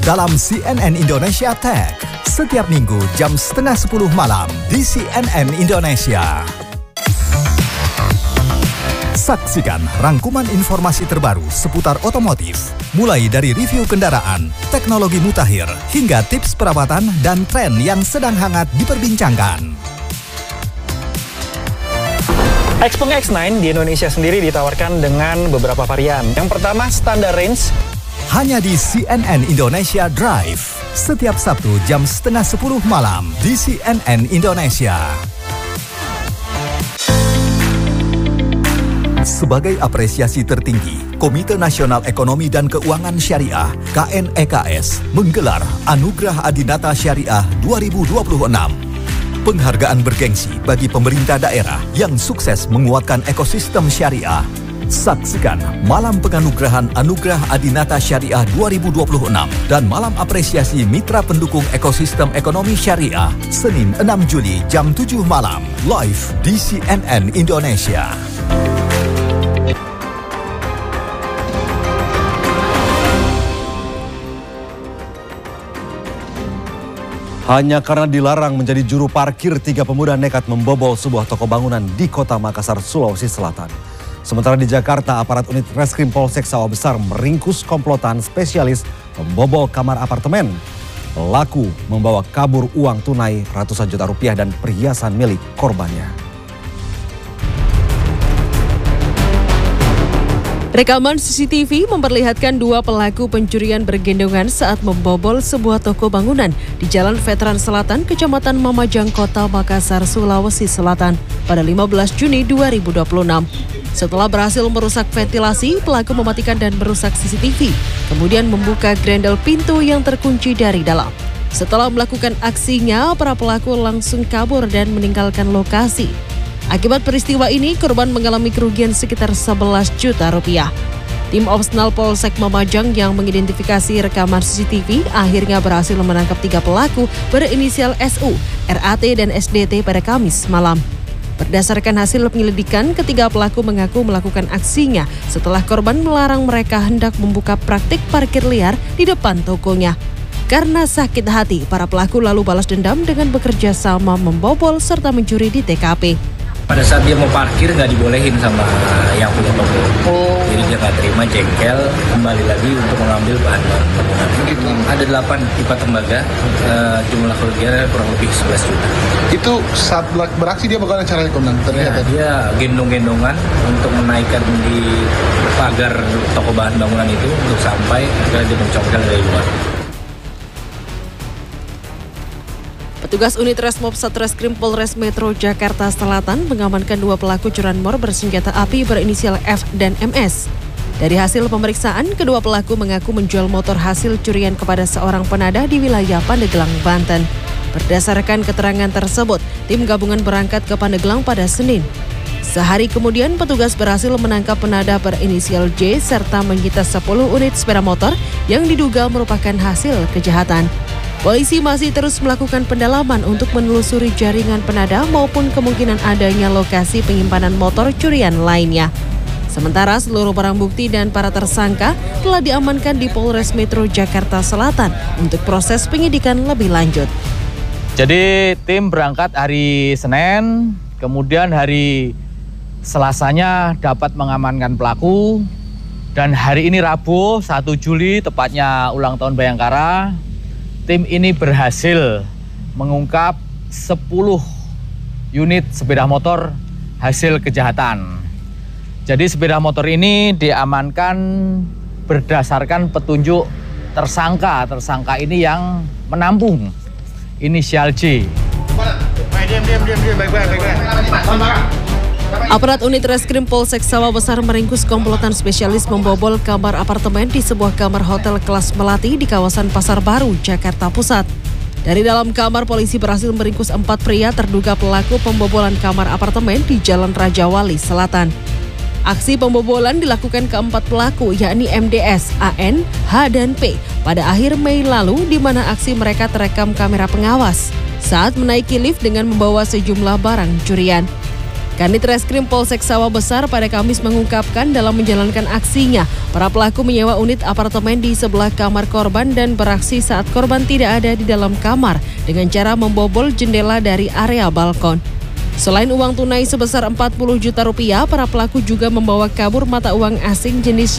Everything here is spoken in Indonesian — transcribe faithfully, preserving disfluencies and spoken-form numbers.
dalam C N N Indonesia Tech setiap minggu jam setengah sepuluh malam di C N N Indonesia. Saksikan rangkuman informasi terbaru seputar otomotif, mulai dari review kendaraan, teknologi mutakhir, hingga tips perawatan dan tren yang sedang hangat diperbincangkan. Xpeng X sembilan di Indonesia sendiri ditawarkan dengan beberapa varian. Yang pertama, standar range. Hanya di C N N Indonesia Drive, setiap Sabtu jam setengah sepuluh malam di C N N Indonesia. Sebagai apresiasi tertinggi, Komite Nasional Ekonomi dan Keuangan Syariah K N E K S menggelar Anugerah Adinata Syariah dua ribu dua puluh enam. Penghargaan bergengsi bagi pemerintah daerah yang sukses menguatkan ekosistem syariah. Saksikan Malam Penganugerahan Anugerah Adinata Syariah dua ribu dua puluh enam dan Malam Apresiasi Mitra Pendukung Ekosistem Ekonomi Syariah Senin enam Juli jam tujuh malam live di C N N Indonesia. Hanya karena dilarang menjadi juru parkir, tiga pemuda nekat membobol sebuah toko bangunan di Kota Makassar, Sulawesi Selatan. Sementara di Jakarta, aparat unit Reskrim Polsek Sawah Besar meringkus komplotan spesialis membobol kamar apartemen. Pelaku membawa kabur uang tunai ratusan juta rupiah dan perhiasan milik korbannya. Rekaman C C T V memperlihatkan dua pelaku pencurian bergendongan saat membobol sebuah toko bangunan di Jalan Veteran Selatan, Kecamatan Mamajang, Kota Makassar, Sulawesi Selatan pada lima belas Juni dua ribu dua puluh enam. Setelah berhasil merusak ventilasi, pelaku mematikan dan merusak C C T V, kemudian membuka grendel pintu yang terkunci dari dalam. Setelah melakukan aksinya, para pelaku langsung kabur dan meninggalkan lokasi. Akibat peristiwa ini, korban mengalami kerugian sekitar sebelas juta rupiah. Tim Opsnal Polsek Mamajang yang mengidentifikasi rekaman C C T V akhirnya berhasil menangkap tiga pelaku berinisial S U, R A T, dan S D T pada Kamis malam. Berdasarkan hasil penyelidikan, ketiga pelaku mengaku melakukan aksinya setelah korban melarang mereka hendak membuka praktik parkir liar di depan tokonya. Karena sakit hati, para pelaku lalu balas dendam dengan bekerja sama membobol serta mencuri di T K P. Pada saat dia mau parkir nggak dibolehin sama yang punya toko. Oh. Jadi dia nggak terima, jengkel, kembali lagi untuk mengambil bahan bangunan. Gitu. Ada delapan pipa tembaga, uh, jumlah kerugiannya kurang lebih sebelas juta. Itu saat beraksi dia bagaimana caranya, Komandan? Ternyata ya, dia gendong-gendongan untuk menaikkan di pagar toko bahan bangunan itu untuk sampai agar dia mencongkel dari luar. Petugas unit Resmob Satreskrim Polres Metro Jakarta Selatan mengamankan dua pelaku curanmor bersenjata api berinisial F dan M S. Dari hasil pemeriksaan, kedua pelaku mengaku menjual motor hasil curian kepada seorang penadah di wilayah Pandeglang, Banten. Berdasarkan keterangan tersebut, tim gabungan berangkat ke Pandeglang pada Senin. Sehari kemudian, petugas berhasil menangkap penadah berinisial J serta menyita sepuluh unit sepeda motor yang diduga merupakan hasil kejahatan. Polisi masih terus melakukan pendalaman untuk menelusuri jaringan penadah maupun kemungkinan adanya lokasi penyimpanan motor curian lainnya. Sementara seluruh barang bukti dan para tersangka telah diamankan di Polres Metro Jakarta Selatan untuk proses penyidikan lebih lanjut. Jadi tim berangkat hari Senin, kemudian hari Selasanya dapat mengamankan pelaku, dan hari ini Rabu satu Juli tepatnya ulang tahun Bayangkara, tim ini berhasil mengungkap sepuluh unit sepeda motor hasil kejahatan. Jadi sepeda motor ini diamankan berdasarkan petunjuk tersangka. Tersangka ini yang menampung inisial J. Aparat unit Reskrim Polsek Sawah Besar meringkus komplotan spesialis membobol kamar apartemen di sebuah kamar hotel kelas melati di kawasan Pasar Baru, Jakarta Pusat. Dari dalam kamar, polisi berhasil meringkus empat pria terduga pelaku pembobolan kamar apartemen di Jalan Raja Wali Selatan. Aksi pembobolan dilakukan keempat pelaku, yakni M D S, A N, H, dan P, pada akhir Mei lalu, di mana aksi mereka terekam kamera pengawas saat menaiki lift dengan membawa sejumlah barang curian. Kanit Reskrim Polsek Sawah Besar pada Kamis mengungkapkan dalam menjalankan aksinya, para pelaku menyewa unit apartemen di sebelah kamar korban dan beraksi saat korban tidak ada di dalam kamar dengan cara membobol jendela dari area balkon. Selain uang tunai sebesar empat puluh juta rupiah, para pelaku juga membawa kabur mata uang asing jenis